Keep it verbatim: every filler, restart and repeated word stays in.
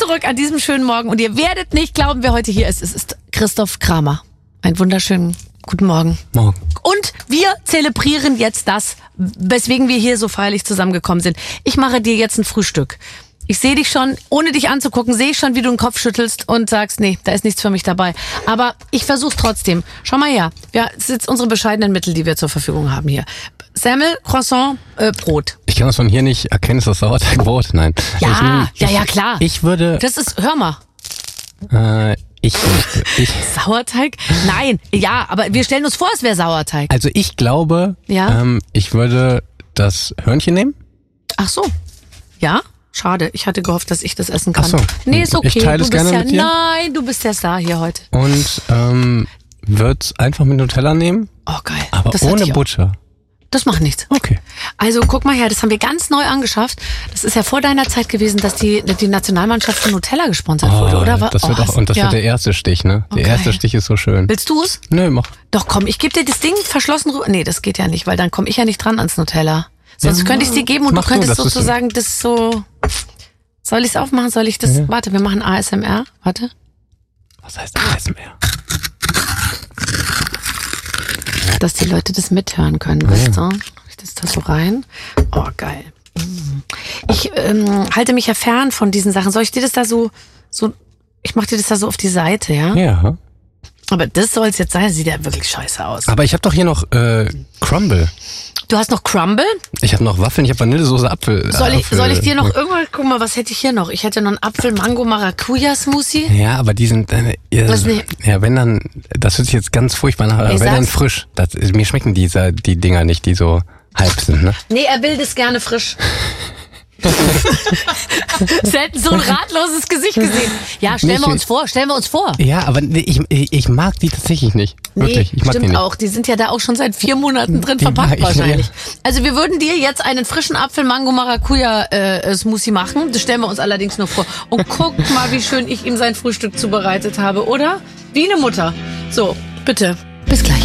zurück an diesem schönen Morgen und ihr werdet nicht glauben, wer heute hier ist. Es ist Christoph Kramer. Einen wunderschönen guten Morgen. Morgen. Und wir zelebrieren jetzt das, weswegen wir hier so feierlich zusammengekommen sind. Ich mache dir jetzt ein Frühstück. Ich sehe dich schon, ohne dich anzugucken, sehe ich schon, wie du den Kopf schüttelst und sagst, nee, da ist nichts für mich dabei. Aber ich versuche trotzdem. Schau mal her, ja, das sind jetzt unsere bescheidenen Mittel, die wir zur Verfügung haben hier. Semmel, Croissant, äh, Brot. Ich kann das von hier nicht erkennen, ist das Sauerteigbrot? Nein. Ja, ich nehm, ja, ich, ja, klar. Ich würde... Das ist, hör mal. Äh, ich, ich... Sauerteig? Nein, ja, aber wir stellen uns vor, es wäre Sauerteig. Also ich glaube, Ja? ähm, ich würde das Hörnchen nehmen. Ach so, ja? Schade, ich hatte gehofft, dass ich das essen kann. Ach so. Nee, ist okay. Ich teile du es bist gerne ja, mit dir. Nein, du bist der Star hier heute. Und ähm, würde einfach mit Nutella nehmen, Oh, geil. aber das hatte ohne ich auch. Butter. Das macht nichts. Okay. Also guck mal her, das haben wir ganz neu angeschafft. Das ist ja vor deiner Zeit gewesen, dass die, die Nationalmannschaft von Nutella gesponsert wurde, oder? Das wird oh, auch, und das ja. wird der erste Stich, ne? Der Okay. erste Stich ist so schön. Willst du es? Nö, mach. Doch, komm, ich gebe dir das Ding verschlossen rüber. Nee, das geht ja nicht, weil dann komme ich ja nicht dran ans Nutella. Sonst Ja, könnte ich es dir geben und mach du könntest du, das ist- sozusagen das so... Soll ich es aufmachen? Soll ich das... Ja. Warte, wir machen A S M R. Warte. Was heißt A S M R? Dass die Leute das mithören können, weißt du? Mach ich das da so rein? Oh, geil. Ich ähm, halte mich ja fern von diesen Sachen. Soll ich dir das da so... so ich mach dir das da so auf die Seite, ja? Ja. Aber das soll es jetzt sein. Das sieht ja wirklich scheiße aus. Aber ich habe doch hier noch äh, Crumble. Du hast noch Crumble? Ich habe noch Waffeln, ich habe Vanillesoße, Apfel. Soll ich, Apfel. soll ich dir noch irgendwas... Guck mal, was hätte ich hier noch? Ich hätte noch einen Apfel-Mango-Maracuja-Smoothie. Ja, aber die sind, äh, ja, Was nicht? ja, wenn dann, das hört sich jetzt ganz furchtbar nach, aber Ich wenn dann sag's. frisch. Das, mir schmecken diese, die Dinger nicht, die so halb sind, ne? Nee, er will das gerne frisch. Selten so ein ratloses Gesicht gesehen. Ja, stellen Nicht- wir uns vor, stellen wir uns vor. Ja, aber nee, ich, ich mag die tatsächlich nicht. Wirklich, Nee, ich mag stimmt die nicht. auch. Die sind ja da auch schon seit vier Monaten drin Die verpackt mag ich, wahrscheinlich. ja. Also wir würden dir jetzt einen frischen Apfel-Mango-Maracuja-Smoothie machen. Das stellen wir uns allerdings nur vor. Und guck mal, wie schön ich ihm sein Frühstück zubereitet habe, oder? Wie eine Mutter. So, bitte. Bis gleich.